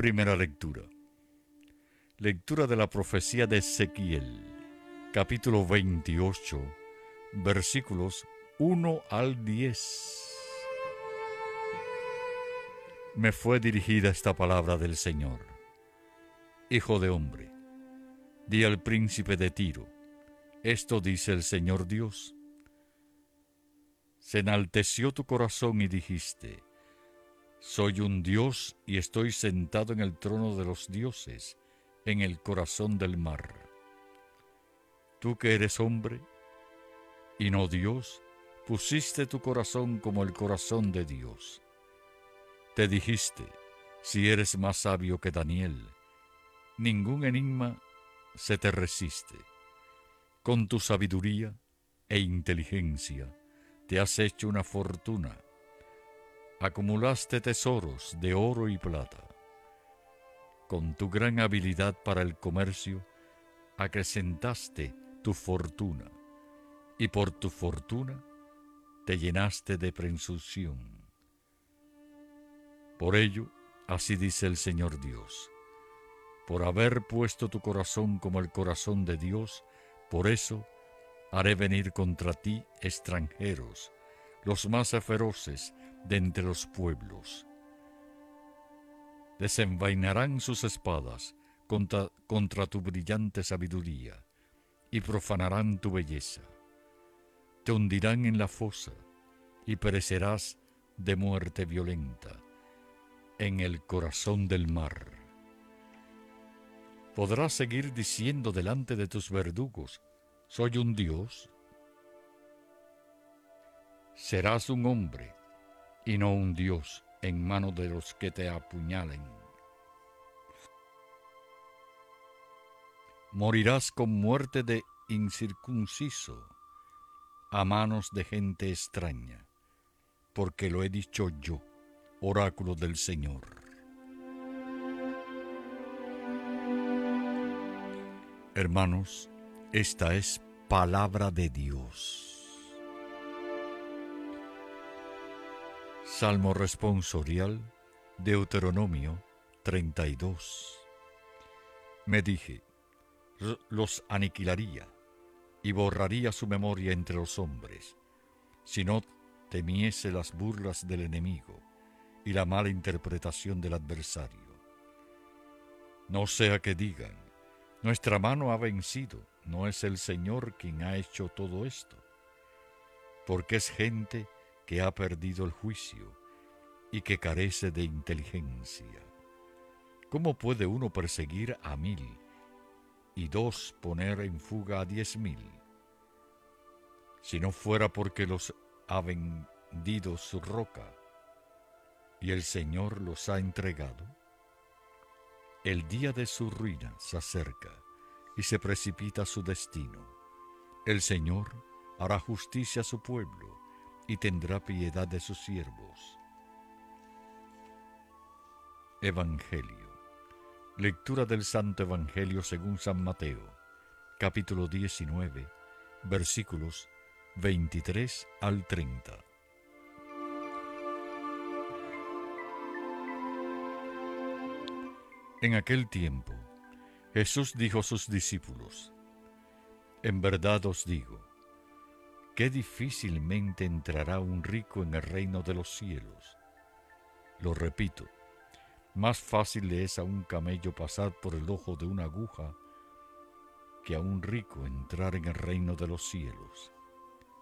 Primera lectura. Lectura de la profecía de Ezequiel, capítulo 28, versículos 1 al 10. Me fue dirigida esta palabra del Señor. Hijo de hombre, di al príncipe de Tiro, esto dice el Señor Dios. Se enalteció tu corazón y dijiste, soy un Dios y estoy sentado en el trono de los dioses, en el corazón del mar. Tú que eres hombre y no Dios, pusiste tu corazón como el corazón de Dios. Te dijiste, si eres más sabio que Daniel, ningún enigma se te resiste. Con tu sabiduría e inteligencia te has hecho una fortuna. Acumulaste tesoros de oro y plata. Con tu gran habilidad para el comercio, acrecentaste tu fortuna, y por tu fortuna te llenaste de presunción. Por ello, así dice el Señor Dios, por haber puesto tu corazón como el corazón de Dios, por eso haré venir contra ti extranjeros, los más feroces de entre los pueblos. Desenvainarán sus espadas contra tu brillante sabiduría y profanarán tu belleza. Te hundirán en la fosa y perecerás de muerte violenta en el corazón del mar. ¿Podrás seguir diciendo delante de tus verdugos, soy un Dios? Serás un hombre y no un Dios en manos de los que te apuñalen. Morirás con muerte de incircunciso a manos de gente extraña, porque lo he dicho yo, oráculo del Señor. Hermanos, esta es palabra de Dios. Salmo responsorial, Deuteronomio 32. Me dije, los aniquilaría y borraría su memoria entre los hombres, si no temiese las burlas del enemigo y la mala interpretación del adversario. No sea que digan, nuestra mano ha vencido, no es el Señor quien ha hecho todo esto, porque es gente que ha perdido el juicio y que carece de inteligencia. ¿Cómo puede uno perseguir a 1000 y 2 poner en fuga a 10,000? Si no fuera porque los ha vendido su roca y el Señor los ha entregado. El día de su ruina se acerca y se precipita su destino. El Señor hará justicia a su pueblo y tendrá piedad de sus siervos. Evangelio. Lectura del Santo Evangelio según San Mateo, capítulo 19, versículos 23 al 30. En aquel tiempo, Jesús dijo a sus discípulos, en verdad os digo, qué difícilmente entrará un rico en el reino de los cielos. Lo repito, más fácil le es a un camello pasar por el ojo de una aguja que a un rico entrar en el reino de los cielos.